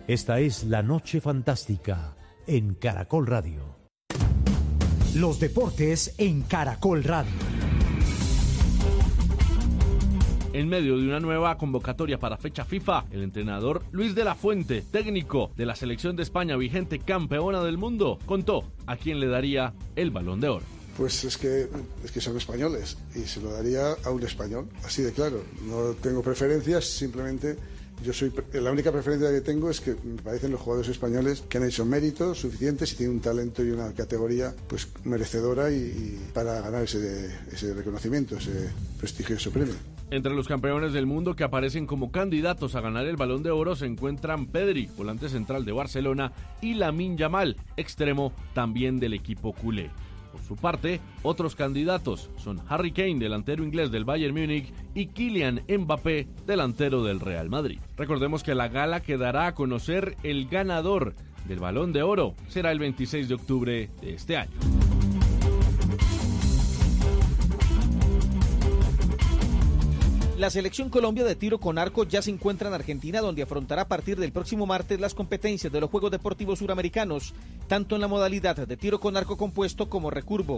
Esta es La Noche Fantástica en Caracol Radio. Los deportes en Caracol Radio. En medio de una nueva convocatoria para fecha FIFA, el entrenador Luis de la Fuente, técnico de la selección de España vigente campeona del mundo, contó a quién le daría el Balón de Oro. Pues es que son españoles y se lo daría a un español, así de claro. No tengo preferencias, simplemente la única preferencia que tengo es que me parecen los jugadores españoles que han hecho méritos suficientes y tienen un talento y una categoría pues merecedora y para ganar ese reconocimiento, ese prestigioso premio. Entre los campeones del mundo que aparecen como candidatos a ganar el Balón de Oro se encuentran Pedri, volante central de Barcelona, y Lamine Yamal, extremo también del equipo culé. Por su parte, otros candidatos son Harry Kane, delantero inglés del Bayern Múnich, y Kylian Mbappé, delantero del Real Madrid. Recordemos que la gala que dará a conocer el ganador del Balón de Oro será el 26 de octubre de este año. La Selección Colombia de tiro con arco ya se encuentra en Argentina, donde afrontará a partir del próximo martes las competencias de los Juegos Deportivos Suramericanos, tanto en la modalidad de tiro con arco compuesto como recurvo.